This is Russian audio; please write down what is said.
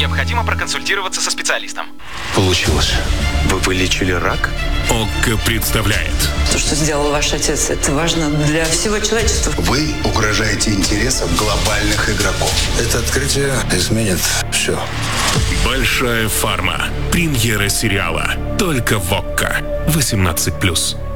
необходимо проконсультироваться со специалистом. Получилось. Вы вылечили рак? ОККО представляет. То, что сделал ваш отец, это важно для всего человечества. Вы угрожаете интересам глобальных игроков. Это открытие изменит все. Большая фарма. Премьера сериала. Только в ОККО. 18+.